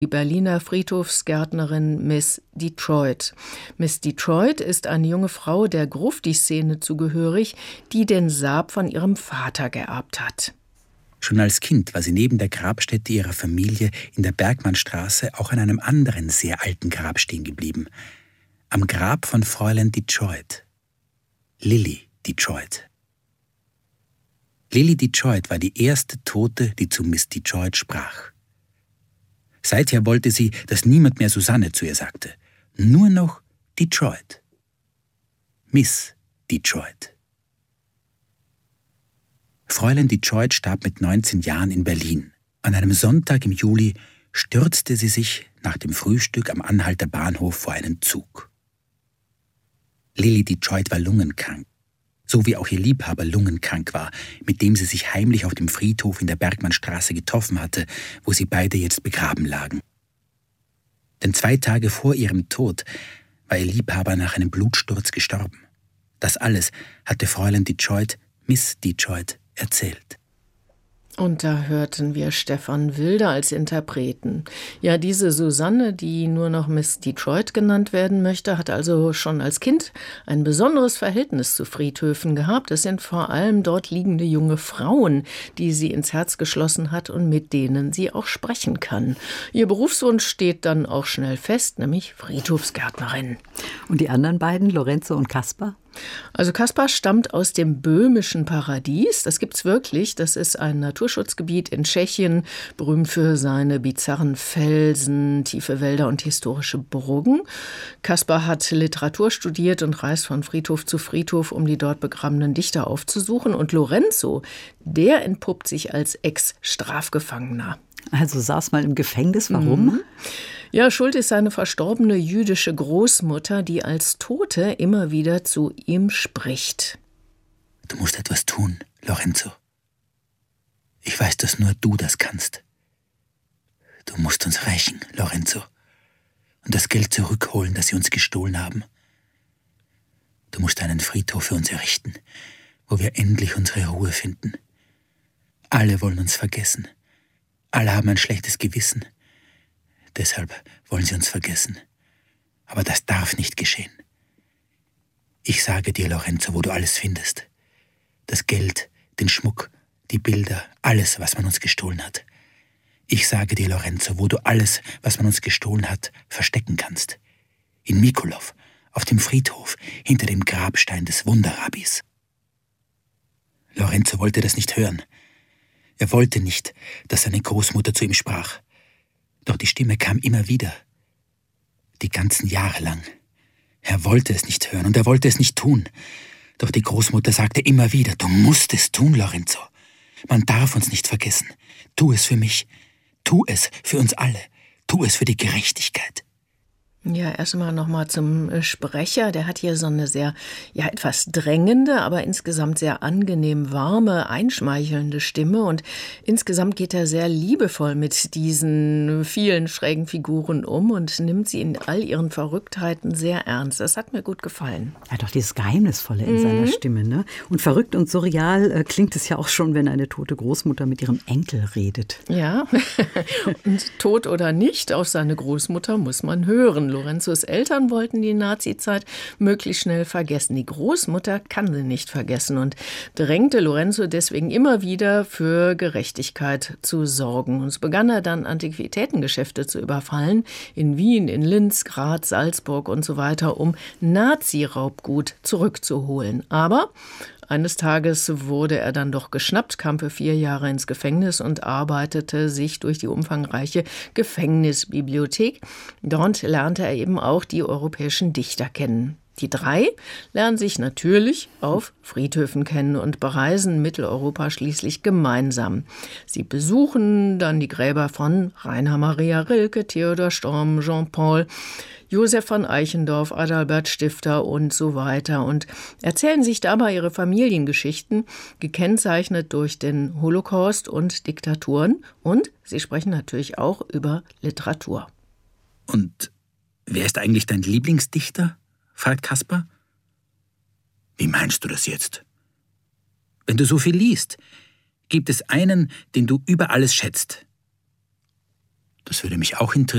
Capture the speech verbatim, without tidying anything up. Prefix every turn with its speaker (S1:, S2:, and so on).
S1: die Berliner Friedhofsgärtnerin Miss Detroit. Miss Detroit ist eine junge Frau der Grufti-Szene zugehörig, die den Sarg von ihrem Vater geerbt hat.
S2: Schon als Kind war sie neben der Grabstätte ihrer Familie in der Bergmannstraße auch an einem anderen sehr alten Grab stehen geblieben. Am Grab von Fräulein Detroit. Lily Detroit. Lily Detroit war die erste Tote, die zu Miss Detroit sprach. Seither wollte sie, dass niemand mehr Susanne zu ihr sagte. Nur noch Detroit. Miss Detroit. Fräulein Detroit starb mit neunzehn Jahren in Berlin. An einem Sonntag im Juli stürzte sie sich nach dem Frühstück am Anhalter Bahnhof vor einen Zug. Lily Detroit war lungenkrank, so wie auch ihr Liebhaber lungenkrank war, mit dem sie sich heimlich auf dem Friedhof in der Bergmannstraße getroffen hatte, wo sie beide jetzt begraben lagen. Denn zwei Tage vor ihrem Tod war ihr Liebhaber nach einem Blutsturz gestorben. Das alles hatte Fräulein Detroit, Miss Detroit, erzählt.
S1: Und da hörten wir Stefan Wilder als Interpreten. Ja, diese Susanne, die nur noch Miss Detroit genannt werden möchte, hat also schon als Kind ein besonderes Verhältnis zu Friedhöfen gehabt. Es sind vor allem dort liegende junge Frauen, die sie ins Herz geschlossen hat und mit denen sie auch sprechen kann. Ihr Berufswunsch steht dann auch schnell fest, nämlich Friedhofsgärtnerin.
S3: Und die anderen beiden, Lorenzo und Kaspar?
S1: Also Kaspar stammt aus dem böhmischen Paradies. Das gibt's wirklich. Das ist ein Naturschutzgebiet in Tschechien, berühmt für seine bizarren Felsen, tiefe Wälder und historische Burgen. Kaspar hat Literatur studiert und reist von Friedhof zu Friedhof, um die dort begrabenen Dichter aufzusuchen. Und Lorenzo, der entpuppt sich als Ex-Strafgefangener.
S3: Also saß mal im Gefängnis. Warum?
S1: Mhm. Ja, schuld ist seine verstorbene jüdische Großmutter, die als Tote immer wieder zu ihm spricht.
S2: Du musst etwas tun, Lorenzo. Ich weiß, dass nur du das kannst. Du musst uns rächen, Lorenzo, und das Geld zurückholen, das sie uns gestohlen haben. Du musst einen Friedhof für uns errichten, wo wir endlich unsere Ruhe finden. Alle wollen uns vergessen. Alle haben ein schlechtes Gewissen. Deshalb wollen sie uns vergessen. Aber das darf nicht geschehen. Ich sage dir, Lorenzo, wo du alles findest. Das Geld, den Schmuck, die Bilder, alles, was man uns gestohlen hat. Ich sage dir, Lorenzo, wo du alles, was man uns gestohlen hat, verstecken kannst. In Mikolov, auf dem Friedhof, hinter dem Grabstein des Wunderrabbis. Lorenzo wollte das nicht hören. Er wollte nicht, dass seine Großmutter zu ihm sprach. Doch die Stimme kam immer wieder, die ganzen Jahre lang. Er wollte es nicht hören und er wollte es nicht tun. Doch die Großmutter sagte immer wieder, du musst es tun, Lorenzo. Man darf uns nicht vergessen. Tu es für mich. Tu es für uns alle. Tu es für die Gerechtigkeit.
S1: Ja, erstmal nochmal zum Sprecher. Der hat hier so eine sehr, ja, etwas drängende, aber insgesamt sehr angenehm warme, einschmeichelnde Stimme. Und insgesamt geht er sehr liebevoll mit diesen vielen schrägen Figuren um und nimmt sie in all ihren Verrücktheiten sehr ernst. Das hat mir gut gefallen.
S3: Ja, doch dieses Geheimnisvolle in mhm. seiner Stimme, ne? Und verrückt und surreal äh, klingt es ja auch schon, wenn eine tote Großmutter mit ihrem Enkel redet.
S1: Ja, und tot oder nicht, auf seine Großmutter muss man hören. Lorenzos Eltern wollten die Nazizeit möglichst schnell vergessen. Die Großmutter kann sie nicht vergessen und drängte Lorenzo deswegen immer wieder für Gerechtigkeit zu sorgen. Und so begann er dann Antiquitätengeschäfte zu überfallen, in Wien, in Linz, Graz, Salzburg und so weiter, um Nazi-Raubgut zurückzuholen. Aber eines Tages wurde er dann doch geschnappt, kam für vier Jahre ins Gefängnis und arbeitete sich durch die umfangreiche Gefängnisbibliothek. Dort lernte er eben auch die europäischen Dichter kennen. Die drei lernen sich natürlich auf Friedhöfen kennen und bereisen Mitteleuropa schließlich gemeinsam. Sie besuchen dann die Gräber von Rainer Maria Rilke, Theodor Storm, Jean-Paul, Josef von Eichendorff, Adalbert Stifter und so weiter und erzählen sich dabei ihre Familiengeschichten, gekennzeichnet durch den Holocaust und Diktaturen. Und sie sprechen natürlich auch über Literatur.
S2: Und wer ist eigentlich dein Lieblingsdichter? Fragt Kaspar. Wie meinst du das jetzt? Wenn du so viel liest, gibt es einen, den du über alles schätzt. Das würde mich auch interessieren.